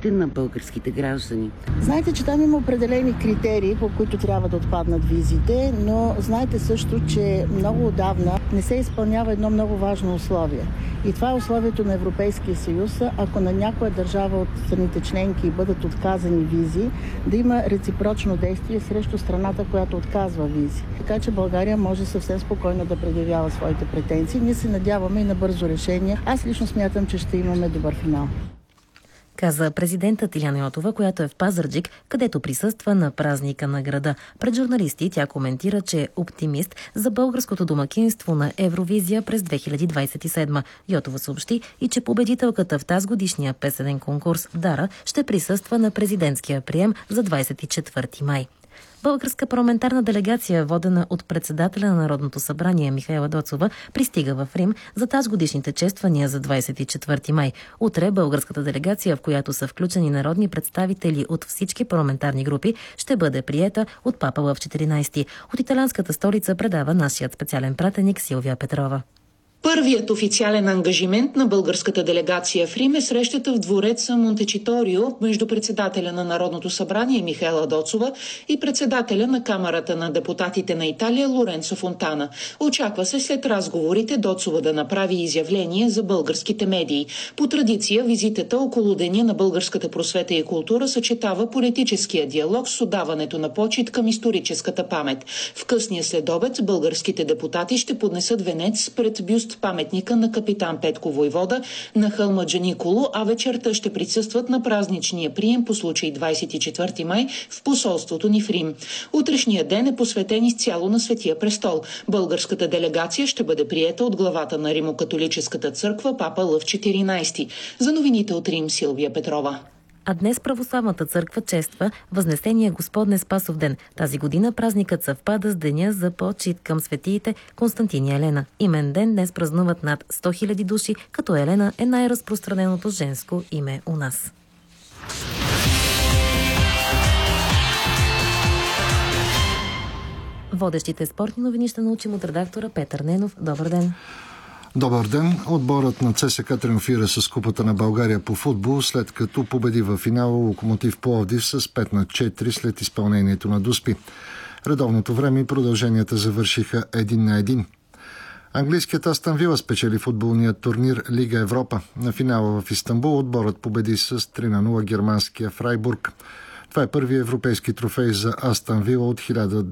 визите на българските граждани? Знаете, че там има определени критерии, по които трябва да отпаднат визите, но знаете също, че много отдавна не се изпълнява едно много важно условие. И това е условието на Европейския съюз, ако на някоя държава от страните членки бъдат отказани визи, да има реципрочно действие срещу страната, която отказва визи. Така че България може съвсем спокойно да предявява своите претенции. Ние се надяваме и на бързо решение. Аз лично смятам, че ще имаме добър финал. Каза президентът Илияна Йотова, която е в Пазарджик, където присъства на празника на града. Пред журналисти тя коментира, че е оптимист за българското домакинство на Евровизия през 2027. Йотова съобщи и че победителката в тазгодишния песенен конкурс Дара ще присъства на президентския прием за 24 май. Българска парламентарна делегация, водена от председателя на Народното събрание Михаела Доцова, пристига в Рим за тазгодишните чествания за 24 май. Утре българската делегация, в която са включени народни представители от всички парламентарни групи, ще бъде приета от папа Лъв 14. От италианската столица предава нашият специален пратеник Силвия Петрова. Първият официален ангажимент на българската делегация в Рим е срещата в двореца Монтечиторио между председателя на Народното събрание Михаела Доцова и председателя на Камарата на депутатите на Италия Лоренцо Фонтана. Очаква се след разговорите Доцова да направи изявление за българските медии. По традиция визитата около Деня на българската просвета и култура съчетава политическия диалог с отдаването на почит към историческата памет. В късния следобед българските депутати ще поднесат венец пред бюст паметника на капитан Петко Войвода на хълма Джаниколо, а вечерта ще присъстват на празничния прием по случай 24 май в посолството ни в Рим. Утрешният ден е посветен изцяло на Светия престол. Българската делегация ще бъде приета от главата на Римокатолическата църква папа Лъв 14. За новините от Рим, Силвия Петрова. А днес православната църква чества Възнесения Господне Спасов ден. Тази година празникът съвпада с деня за почит към светиите Константин и Елена. Имен ден днес празнуват над 100 000 души, като Елена е най-разпространеното женско име у нас. Водещите спортни новини ще научим от редактора Петър Ненов. Добър ден! Добър ден! Отборът на ЦСКА триумфира с Купата на България по футбол, след като победи във финала Локомотив Пловдив с 5-4 след изпълнението на Дуспи. Редовното време и продълженията завършиха 1-1. Английският Астън Вила спечели футболния турнир Лига Европа. На финала в Истанбул отборът победи с 3-0 германския Фрайбург. Това е първият европейски трофей за Астън Вила от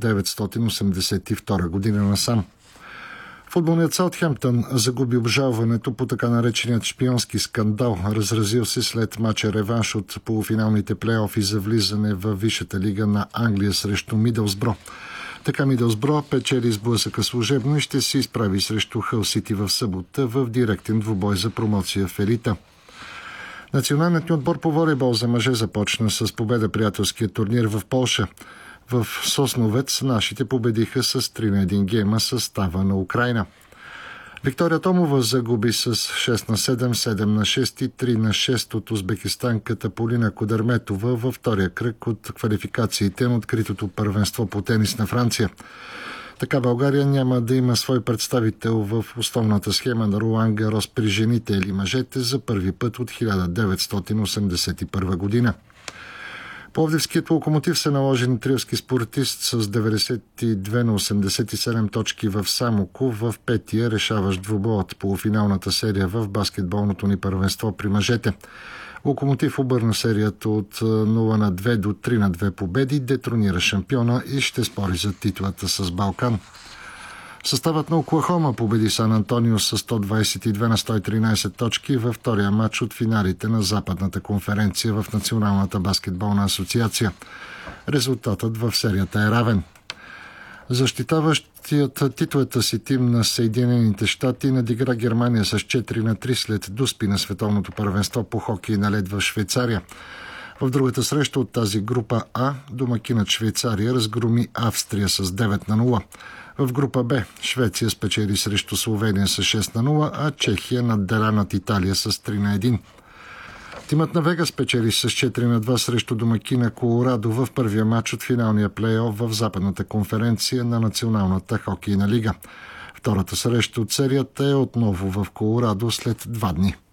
1982 година насам. Футболният Саутхемптън загуби обжалването по така нареченият шпионски скандал, разразил се след мача реванш от полуфиналните плейофи за влизане в Висшата лига на Англия срещу Мидълсбро. Така Мидълсбро печели сблъсъка служебно и ще се изправи срещу Хъл Сити в събота в директен двубой за промоция в елита. Националният ни отбор по волейбол за мъже започна с победа приятелския турнир в Полша. В Сосновец нашите победиха с 3-1 гейма състава на Украйна. Виктория Томова загуби с 6-7, 7-6 и 3-6 от узбекистанката Полина Кодерметова във втория кръг от квалификациите на откритото първенство по тенис на Франция. Така България няма да има свой представител в основната схема на Ролан Гарос при жените или мъжете за първи път от 1981 година. Пловдивският Локомотив се наложи на триевски спортист с 92 на 87 точки в Самоков в петия решаващ двубой от полуфиналната серия в баскетболното ни първенство при мъжете. Локомотив обърна серията от 0-2 до 3-2 победи, детронира шампиона и ще спори за титлата с Балкан. Съставът на Оклахома победи Сан Антонио с 122 на 113 точки във втория матч от финалите на Западната конференция в Националната баскетболна асоциация. Резултатът в серията е равен. Защитаващият титлата си тим на Съединените щати надигра Германия с 4-3 след Дуспи на световното първенство по хокей на лед в Швейцария. В другата среща от тази група А домакинът Швейцария разгроми Австрия с 9-0. В група Б Швеция спечели срещу Словения с 6-0, а Чехия наддела над Италия с 3-1. Тимът на Вегас спечели с 4-2 срещу домакина Колорадо в първия матч от финалния плейоф в Западната конференция на Националната хокейна лига. Втората среща от серията е отново в Колорадо след 2 дни.